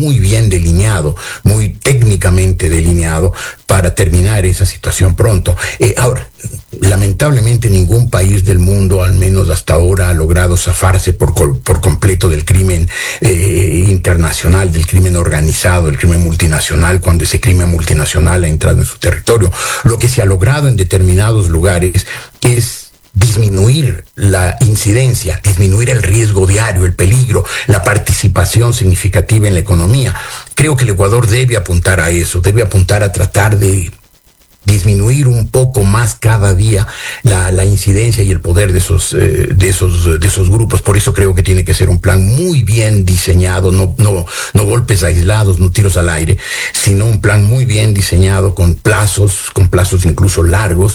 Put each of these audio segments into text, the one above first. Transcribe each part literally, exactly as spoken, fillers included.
muy bien delineado, muy técnicamente delineado para terminar esa situación pronto. Eh, ahora, lamentablemente ningún país del mundo, al menos hasta ahora, ha logrado zafarse por, por completo del crimen eh, internacional, del crimen organizado, del crimen multinacional, cuando ese crimen multinacional ha entrado en su territorio. Lo que se ha logrado en determinados lugares es disminuir la incidencia, disminuir el riesgo diario, el peligro, la participación significativa en la economía. Creo que el Ecuador debe apuntar a eso, debe apuntar a tratar de disminuir un poco más cada día la, la incidencia y el poder de esos, eh, de esos, de esos grupos. Por eso creo que tiene que ser un plan muy bien diseñado, no, no, no golpes aislados, no tiros al aire, sino un plan muy bien diseñado con plazos, con plazos incluso largos,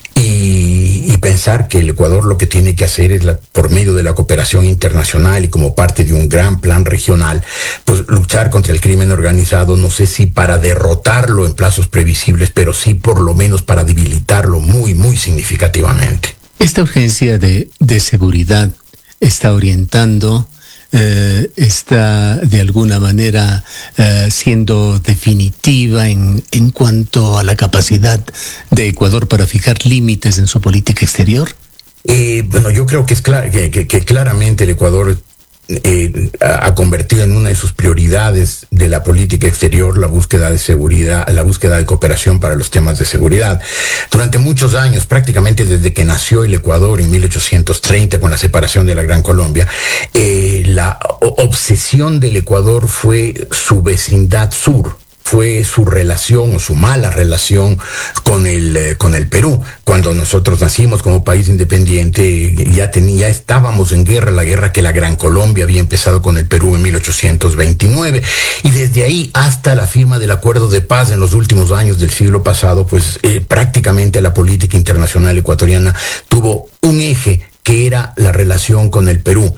y, y pensar que el Ecuador lo que tiene que hacer es, la, por medio de la cooperación internacional y como parte de un gran plan regional, pues luchar contra el crimen organizado, no sé si para derrotarlo en plazos previsibles, pero sí por lo menos para debilitarlo muy, muy significativamente. Esta urgencia de, de seguridad está orientando, eh, está de alguna manera eh, siendo definitiva en, en cuanto a la capacidad de Ecuador para fijar límites en su política exterior. Eh, bueno, yo creo que es clar- que, que, que claramente el Ecuador Eh, ha convertido en una de sus prioridades de la política exterior la búsqueda de seguridad, la búsqueda de cooperación para los temas de seguridad. Durante muchos años, prácticamente desde que nació el Ecuador en mil ochocientos treinta con la separación de la Gran Colombia, eh, la obsesión del Ecuador fue su vecindad sur, fue su relación o su mala relación con el eh, con el Perú. Cuando nosotros nacimos como país independiente, ya tenía, ya estábamos en guerra, la guerra que la Gran Colombia había empezado con el Perú en mil ochocientos veintinueve, y desde ahí hasta la firma del acuerdo de paz en los últimos años del siglo pasado, pues eh, prácticamente la política internacional ecuatoriana tuvo un eje que era la relación con el Perú.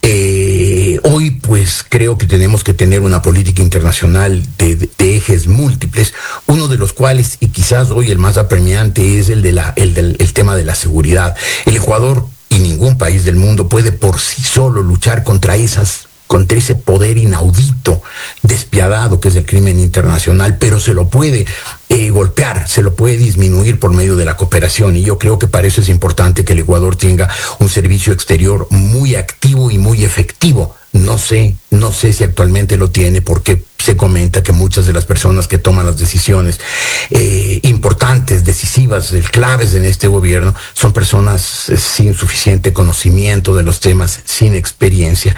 Eh, hoy, pues, creo que tenemos que tener una política internacional de, de, de ejes múltiples, uno de los cuales, y quizás hoy el más apremiante, es el, de la, el del el tema de la seguridad. El Ecuador y ningún país del mundo puede por sí solo luchar contra esas contra ese poder inaudito, despiadado que es el crimen internacional, pero se lo puede eh, golpear, se lo puede disminuir por medio de la cooperación, y yo creo que para eso es importante que el Ecuador tenga un servicio exterior muy activo y muy efectivo. No sé, no sé si actualmente lo tiene, porque se comenta que muchas de las personas que toman las decisiones eh, importantes, decisivas, claves en este gobierno, son personas eh, sin suficiente conocimiento de los temas, sin experiencia,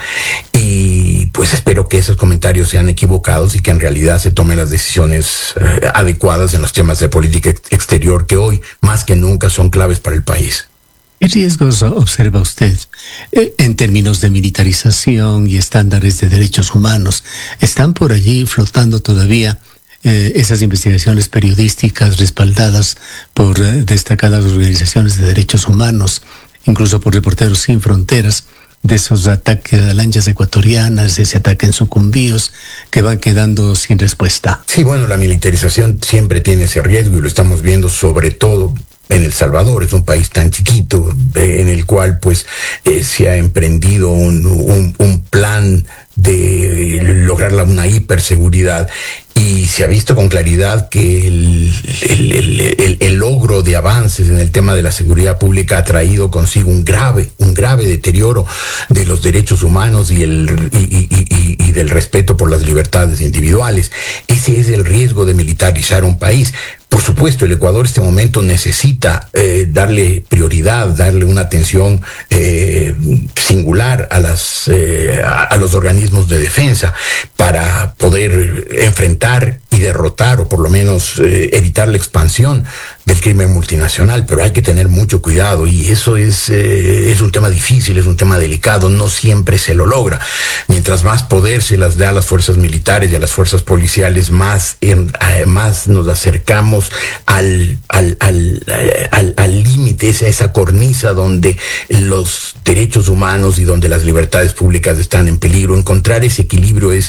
y pues espero que esos comentarios sean equivocados y que en realidad se tomen las decisiones eh, adecuadas en los temas de política ex- exterior que hoy, más que nunca, son claves para el país. ¿Qué riesgos observa usted eh, en términos de militarización y estándares de derechos humanos? ¿Están por allí flotando todavía eh, esas investigaciones periodísticas respaldadas por eh, destacadas organizaciones de derechos humanos, incluso por Reporteros Sin Fronteras, de esos ataques a lanchas ecuatorianas, de ese ataque en Sucumbíos, que van quedando sin respuesta? Sí, bueno, la militarización siempre tiene ese riesgo y lo estamos viendo sobre todo en El Salvador. Es un país tan chiquito eh, en el cual pues eh, se ha emprendido un, un, un plan de lograr la, una hiperseguridad, y se ha visto con claridad que el, el, el, el, el logro de avances en el tema de la seguridad pública ha traído consigo un grave, un grave deterioro de los derechos humanos y, el, y, y, y, y del respeto por las libertades individuales. Ese es el riesgo de militarizar un país. Por supuesto, el Ecuador en este momento necesita eh, darle prioridad, darle una atención eh, singular a, las, eh, a, a los organismos de defensa para poder enfrentar y derrotar, o por lo menos eh, evitar la expansión del crimen multinacional. Pero hay que tener mucho cuidado, y eso es, eh, es un tema difícil, es un tema delicado, no siempre se lo logra. Mientras más poder se las da a las fuerzas militares y a las fuerzas policiales, más, en, eh, más nos acercamos al al al al, al límite, esa, esa cornisa donde los derechos humanos y donde las libertades públicas están en peligro. Encontrar ese equilibrio es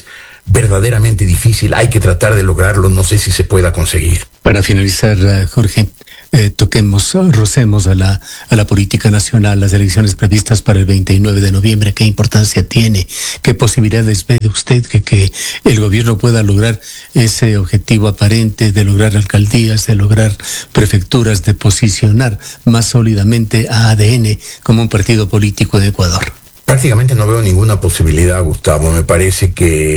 verdaderamente difícil. Hay que tratar de lograrlo, no sé si se pueda conseguir. Para finalizar, Jorge, eh, toquemos, rocemos a la, a la política nacional, las elecciones previstas para el veintinueve de noviembre, ¿qué importancia tiene? ¿Qué posibilidades ve usted que, que el gobierno pueda lograr ese objetivo aparente de lograr alcaldías, de lograr prefecturas, de posicionar más sólidamente a A D N como un partido político de Ecuador? Prácticamente no veo ninguna posibilidad, Gustavo. Me parece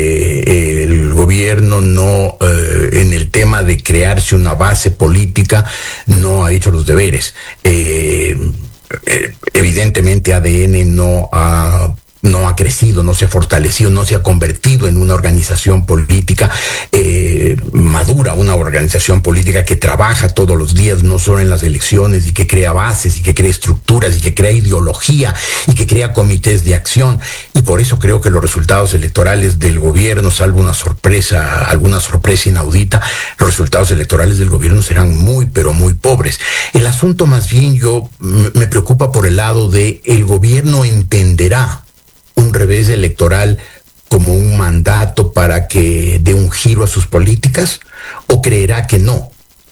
que el gobierno no, eh, en el tema de crearse una base política, no ha hecho los deberes. Eh, eh, evidentemente A D N no ha... no ha crecido, no se ha fortalecido, no se ha convertido en una organización política eh, madura, una organización política que trabaja todos los días, no solo en las elecciones, y que crea bases, y que crea estructuras, y que crea ideología, y que crea comités de acción. Y por eso creo que los resultados electorales del gobierno, salvo una sorpresa, alguna sorpresa inaudita, los resultados electorales del gobierno serán muy, pero muy pobres. El asunto más bien yo me preocupa por el lado de el gobierno entenderá un revés electoral como un mandato para que dé un giro a sus políticas, o creerá que no,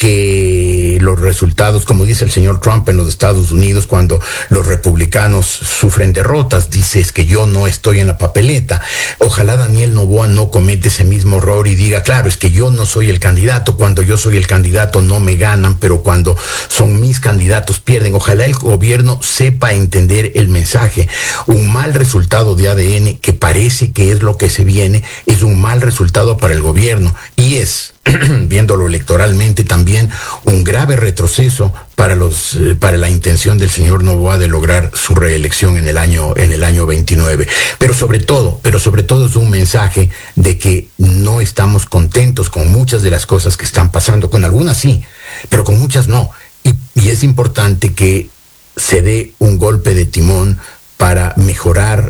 que los resultados, como dice el señor Trump en los Estados Unidos, cuando los republicanos sufren derrotas, dice: es que yo no estoy en la papeleta. Ojalá Daniel Noboa no cometa ese mismo error y diga: claro, es que yo no soy el candidato, cuando yo soy el candidato no me ganan, pero cuando son mis candidatos pierden. Ojalá el gobierno sepa entender el mensaje. Un mal resultado de A D N, que parece que es lo que se viene, es un mal resultado para el gobierno, y es, viéndolo electoralmente, también un grave retroceso para los eh, para la intención del señor Noboa de lograr su reelección en el año en el año veintinueve. Pero sobre todo, pero sobre todo es un mensaje de que no estamos contentos con muchas de las cosas que están pasando. Con algunas sí, pero con muchas no. Y, y es importante que se dé un golpe de timón para mejorar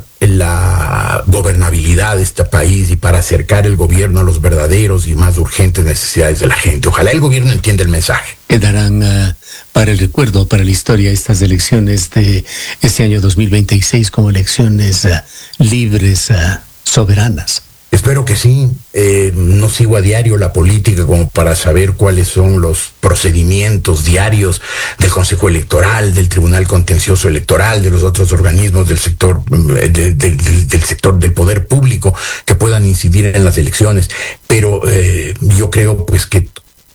la gobernabilidad de este país y para acercar el gobierno a los verdaderos y más urgentes necesidades de la gente. Ojalá el gobierno entienda el mensaje. Quedarán uh, para el recuerdo, para la historia, estas elecciones de este año dos mil veintiséis como elecciones uh, libres, uh, soberanas. Espero que sí. Eh, no sigo a diario la política como para saber cuáles son los procedimientos diarios del Consejo Electoral, del Tribunal Contencioso Electoral, de los otros organismos del sector, de, de, de, del sector del poder público que puedan incidir en las elecciones. Pero eh, yo creo pues que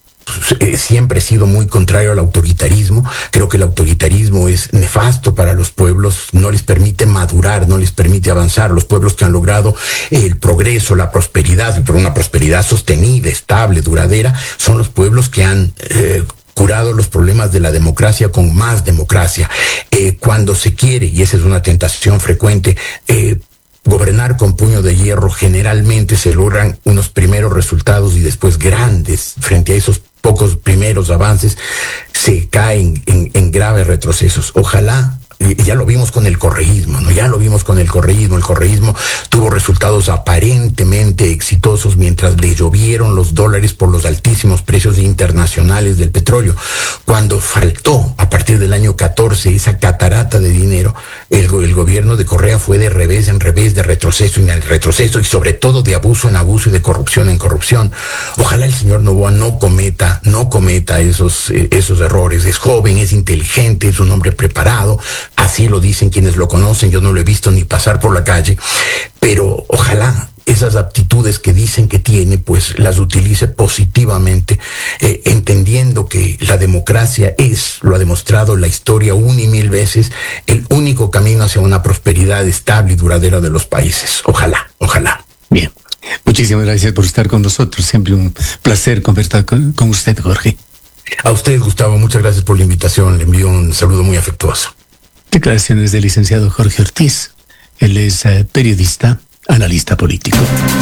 siempre he sido muy contrario al autoritarismo. Creo que el autoritarismo es nefasto para los pueblos, no les permite madurar, no les permite avanzar. Los pueblos que han logrado el progreso, la prosperidad, pero una prosperidad sostenida, estable, duradera, son los pueblos que han eh, curado los problemas de la democracia con más democracia. Eh, cuando se quiere, y esa es una tentación frecuente, eh, gobernar con puño de hierro, generalmente se logran unos primeros resultados y después grandes. Frente a esos pocos primeros avances se caen en, en graves retrocesos. Ojalá, y ya lo vimos con el correísmo, ¿no? Ya lo vimos con el correísmo. El correísmo tuvo resultados aparentemente exitosos mientras le llovieron los dólares por los altísimos precios internacionales del petróleo. Cuando faltó, a partir del año catorce, esa catarata de dinero, el, el gobierno de Correa fue de revés en revés, de retroceso en retroceso, y sobre todo de abuso en abuso y de corrupción en corrupción. Ojalá el señor Noboa no cometa, no cometa esos, eh, esos errores. Es joven, es inteligente, es un hombre preparado. Así lo dicen quienes lo conocen. Yo no lo he visto ni pasar por la calle, pero ojalá esas aptitudes que dicen que tiene, pues las utilice positivamente, eh, entendiendo que la democracia es, lo ha demostrado la historia una y mil veces, el único camino hacia una prosperidad estable y duradera de los países. Ojalá, ojalá. Bien, muchísimas gracias por estar con nosotros. Siempre un placer conversar con, con usted, Jorge. A usted, Gustavo, muchas gracias por la invitación. Le envío un saludo muy afectuoso. Declaraciones del licenciado Jorge Ortiz. Él es eh, periodista, analista político.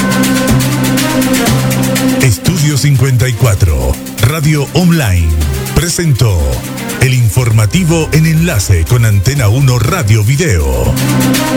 Estudio cincuenta y cuatro, Radio Online, presentó el informativo en enlace con Antena uno Radio Video.